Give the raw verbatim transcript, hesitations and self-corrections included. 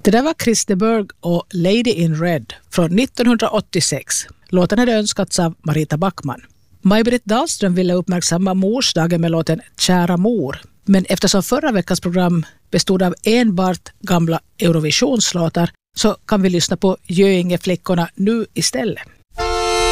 Det där var Chris de Burgh och Lady in Red från nittonhundraåttiosex. Låten hade önskats av Marita Backman. Maj-Britt Dahlström ville uppmärksamma morsdagen med låten Kära mor. Men eftersom förra veckans program bestod av enbart gamla Eurovisionslåtar så kan vi lyssna på Göingeflickorna nu istället.